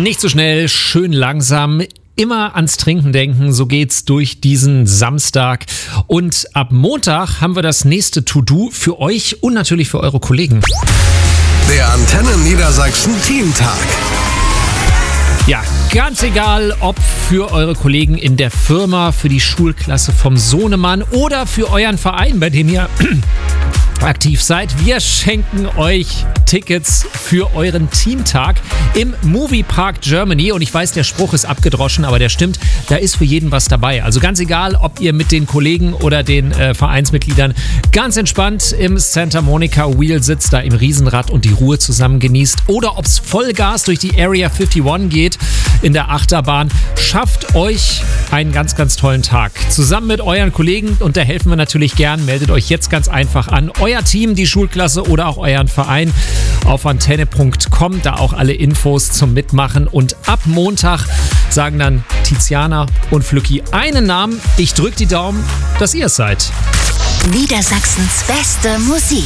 Nicht so schnell, schön langsam. Immer ans Trinken denken, so geht's durch diesen Samstag. Und ab Montag haben wir das nächste To-Do für euch und natürlich für eure Kollegen. Der Antenne Niedersachsen Teamtag. Ja, ganz egal, ob für eure Kollegen in der Firma, für die Schulklasse vom Sohnemann oder für euren Verein, bei dem ihr aktiv seid. Wir schenken euch Tickets für euren Teamtag im Moviepark Germany. Und ich weiß, der Spruch ist abgedroschen, aber der stimmt. Da ist für jeden was dabei. Also ganz egal, ob ihr mit den Kollegen oder den Vereinsmitgliedern ganz entspannt im Santa Monica Wheel sitzt, da im Riesenrad und die Ruhe zusammen genießt. Oder ob es Vollgas durch die Area 51 geht in der Achterbahn. Schafft euch einen ganz, ganz tollen Tag. Zusammen mit euren Kollegen, und da helfen wir natürlich gern. Meldet euch jetzt ganz einfach an. Euer Team, die Schulklasse oder auch euren Verein auf antenne.com, da auch alle Infos zum Mitmachen. Und ab Montag sagen dann Tiziana und Flücki einen Namen. Ich drücke die Daumen, dass ihr es seid. Niedersachsens beste Musik.